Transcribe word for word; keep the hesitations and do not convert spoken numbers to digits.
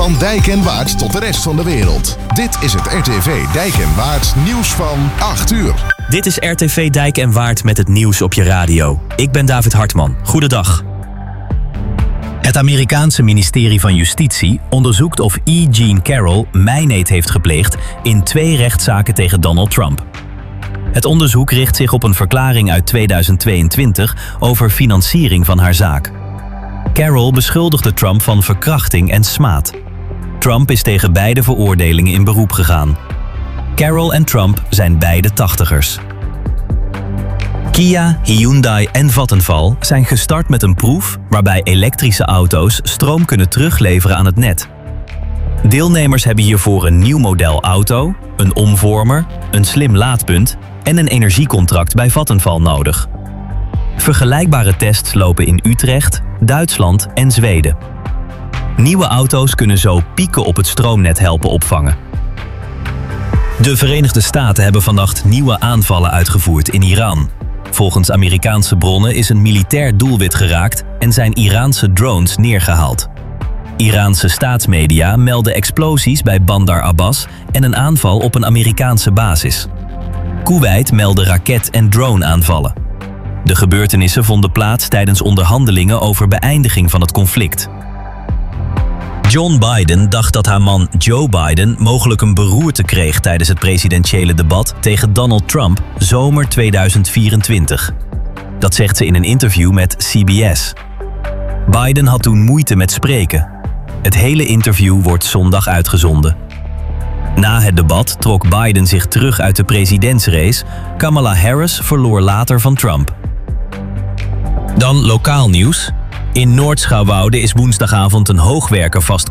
Van Dijk en Waard tot de rest van de wereld. Dit is het R T V Dijk en Waard nieuws van acht uur. Dit is R T V Dijk en Waard met het nieuws op je radio. Ik ben David Hartman. Goedendag. Het Amerikaanse ministerie van Justitie onderzoekt of E. Jean Carroll mijneed heeft gepleegd in twee rechtszaken tegen Donald Trump. Het onderzoek richt zich op een verklaring uit tweeduizend tweeëntwintig over financiering van haar zaak. Carroll beschuldigde Trump van verkrachting en smaad. Trump is tegen beide veroordelingen in beroep gegaan. Carroll en Trump zijn beide tachtigers. Kia, Hyundai en Vattenfall zijn gestart met een proef waarbij elektrische auto's stroom kunnen terugleveren aan het net. Deelnemers hebben hiervoor een nieuw model auto, een omvormer, een slim laadpunt en een energiecontract bij Vattenfall nodig. Vergelijkbare tests lopen in Utrecht, Duitsland en Zweden. Nieuwe auto's kunnen zo pieken op het stroomnet helpen opvangen. De Verenigde Staten hebben vannacht nieuwe aanvallen uitgevoerd in Iran. Volgens Amerikaanse bronnen is een militair doelwit geraakt en zijn Iraanse drones neergehaald. Iraanse staatsmedia melden explosies bij Bandar Abbas en een aanval op een Amerikaanse basis. Kuwait meldde raket- en drone-aanvallen. De gebeurtenissen vonden plaats tijdens onderhandelingen over beëindiging van het conflict. John Biden dacht dat haar man Joe Biden mogelijk een beroerte kreeg tijdens het presidentiële debat tegen Donald Trump zomer tweeduizend vierentwintig. Dat zegt ze in een interview met C B S. Biden had toen moeite met spreken. Het hele interview wordt zondag uitgezonden. Na het debat trok Biden zich terug uit de presidentsrace. Kamala Harris verloor later van Trump. Dan lokaal nieuws. In Noord-Schouwwoude is woensdagavond een hoogwerker vast